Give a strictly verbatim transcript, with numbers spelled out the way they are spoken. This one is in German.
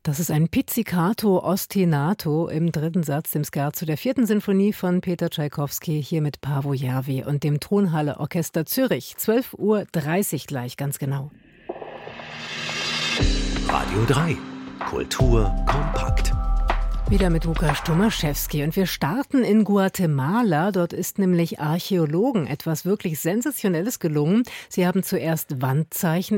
Das ist ein Pizzicato ostinato im dritten Satz, dem Scherzo der vierten Sinfonie von Peter Tschaikowski, hier mit Paavo Järvi und dem Tonhalle Orchester Zürich. zwölf Uhr dreißig gleich, ganz genau. Radio drei. Kultur kompakt. Wieder mit Łukasz Tomaszewski und wir starten in Guatemala. Dort ist nämlich Archäologen etwas wirklich Sensationelles gelungen. Sie haben zuerst Wandzeichen